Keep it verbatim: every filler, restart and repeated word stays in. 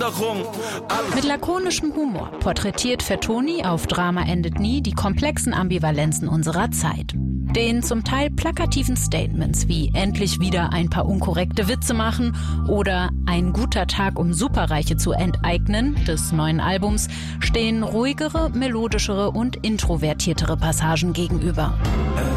Mit lakonischem Humor porträtiert Fertoni auf Drama endet nie die komplexen Ambivalenzen unserer Zeit. Den zum Teil plakativen Statements wie endlich wieder ein paar unkorrekte Witze machen oder ein guter Tag, um Superreiche zu enteignen des neuen Albums stehen ruhigere, melodischere und introvertiertere Passagen gegenüber.